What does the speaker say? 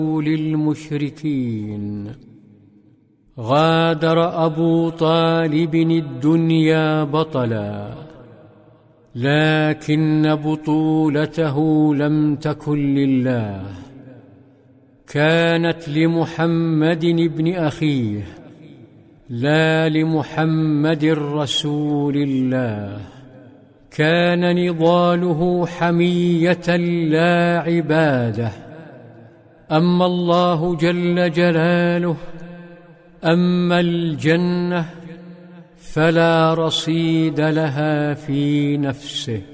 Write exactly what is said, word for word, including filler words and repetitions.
للمشركين. غادر أبو طالب الدنيا بطلا، لكن بطولته لم تكن لله، كانت لمحمد ابن أخيه، لا لمحمد رسول الله. كان نضاله حمية لا عبادة. أما الله جل جلاله، أما الجنة فلا رصيد لها في نفسه.